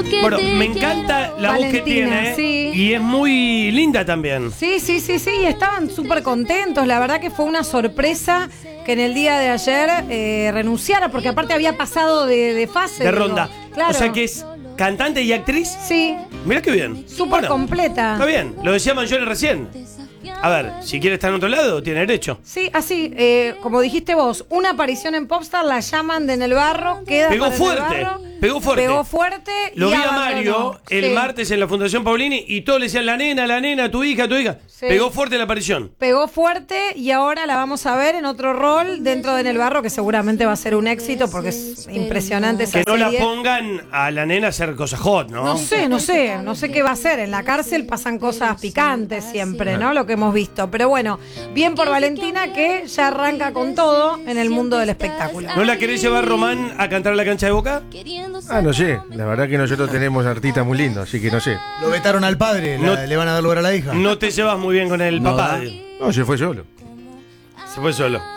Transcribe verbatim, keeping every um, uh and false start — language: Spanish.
Bueno, me encanta la voz que Valentina, tiene. sí. Y es muy linda también. Sí, sí, sí, sí, estaban súper contentos. La verdad que fue una sorpresa que en el día de ayer eh, renunciara, porque aparte había pasado de, de fase. De digo. ronda. Claro. O sea que es cantante y actriz. Sí, Mirá qué bien. súper Bueno, completa. Está bien, lo decía Mangione recién. A ver, si quiere estar en otro lado, tiene derecho. Sí, así, eh, como dijiste vos, una aparición en Popstar, la llaman de En el Barro, queda Pegó para En el fuerte, Barro, pegó fuerte. Pegó fuerte. Lo y vi a abandonó. Mario el Sí. martes en la Fundación Paulini y todos le decían la nena, la nena, tu hija, tu hija. Sí. Pegó fuerte la aparición. Pegó fuerte y ahora la vamos a ver en otro rol dentro de En el Barro, que seguramente va a ser un éxito porque es impresionante esa Que no la serie. pongan a la nena a hacer cosas hot, ¿no? No sé, no sé, no sé qué va a hacer. En la cárcel pasan cosas picantes siempre, ¿no? Lo que hemos visto. Pero bueno, bien por Valentina que ya arranca con todo en el mundo del espectáculo. ¿No la querés llevar, Román, a cantar a la cancha de Boca? Ah, no sé. La verdad que nosotros tenemos artistas muy lindos, así que no sé. Lo vetaron al padre, la- No- le van a dar lugar a la hija. No te llevas muy bien con el No papá. da. No, se fue solo. Se fue solo.